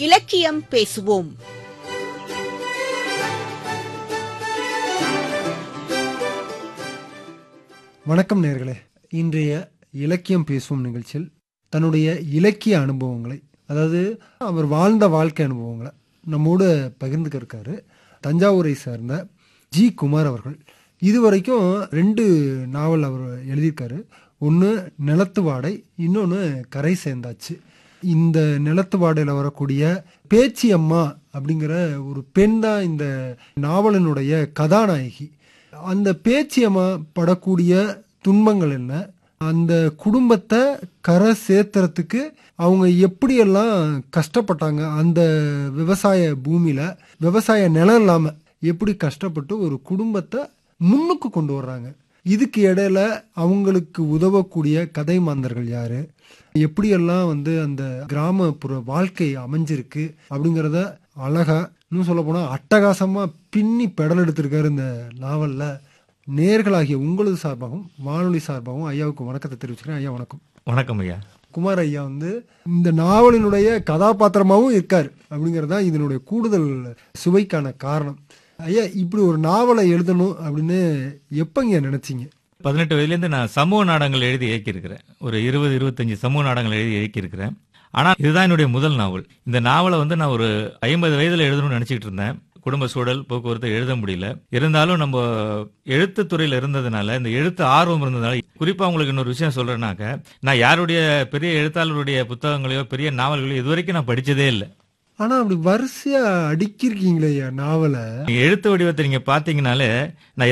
இலக்கியம் பேசுவோம். வணக்கம் நேயர்களே. இன்றைய இலக்கியம் பேசுவோம் நிகழ்ச்சியில் தன்னுடைய இலக்கிய அனுபவங்களை, அதாவது அவர் வாழ்ந்த வாழ்க்கை அனுபவங்களை நம்மோடு பகிர்ந்துக்க இருக்காரு தஞ்சாவூரை சேர்ந்த ஜி. குமார் அவர்கள். இதுவரைக்கும் 2 நாவல் அவர் எழுதியிருக்காரு. ஒன்று நிலத்து வாடை, இன்னொன்று கரை சேர்ந்தாச்சு. இந்த நிலத்து வாடையில் வரக்கூடிய பேச்சி அம்மா அப்படிங்கிற ஒரு பெண் தான் இந்த நாவலினுடைய கதாநாயகி. அந்த பேச்சி அம்மா படக்கூடிய துன்பங்கள் என்ன, அந்த குடும்பத்தை கரை சேர்த்துறதுக்கு அவங்க எப்படியெல்லாம் கஷ்டப்பட்டாங்க, அந்த விவசாய பூமியில விவசாய நிலம் இல்லாம எப்படி கஷ்டப்பட்டு ஒரு குடும்பத்தை முன்னுக்கு கொண்டு வர்றாங்க. இதுக்கு இடையில அவங்களுக்கு உதவக்கூடிய கதை மாந்தர்கள் யாரு, எப்படியெல்லாம் அந்த கிராமப்புற வாழ்க்கை அமைஞ்சிருக்கு அப்படிங்கிறத அழகா, இன்னும் சொல்ல போனா அட்டகாசமா பின்னி பெடல் எடுத்திருக்காரு இந்த நாவல்ல. நேர்களாகிய உங்களது சார்பாகவும் வானொலி சார்பாகவும் ஐயாவுக்கு வணக்கத்தை தெரிவிச்சுக்கிறேன். ஐயா வணக்கம். வணக்கம் ஐயா. குமார் ஐயா இந்த நாவலினுடைய கதாபாத்திரமாகவும் இருக்காரு அப்படிங்கிறது தான் இதனுடைய கூடுதல் சுவைக்கான காரணம். ஐயா, இப்படி ஒரு நாவலை எழுதணும் அப்படின்னு எப்பங்க நினைச்சீங்க? 18 வயதுலேருந்து நான் சமூக நாடகங்கள் எழுதி இயக்கியிருக்கிறேன். ஒரு 20-25 சமூக நாடகங்கள் எழுதி இயக்கியிருக்கிறேன். ஆனால் இதுதான் என்னுடைய முதல் நாவல். இந்த நாவலை நான் ஒரு 50 வயதில் எழுதணும்னு நினச்சிக்கிட்டு இருந்தேன். குடும்ப சூழல், போக்குவரத்து எழுத முடியல. இருந்தாலும் நம்ம எழுத்து துறையில் இருந்ததுனால, இந்த எழுத்து ஆர்வம் இருந்ததுனால, குறிப்பாக உங்களுக்கு இன்னொரு விஷயம் சொல்றேன்னாக்க, நான் யாருடைய பெரிய எழுத்தாளருடைய புத்தகங்களையோ பெரிய நாவல்களையோ இதுவரைக்கும் நான் படிச்சதே இல்லை. ஆனா அப்படி வரிசையா அடுக்கிருக்கீங்களே நாவலை. எழுத்து வடிவத்தை நீங்க பாத்தீங்கன்னாலே, நான்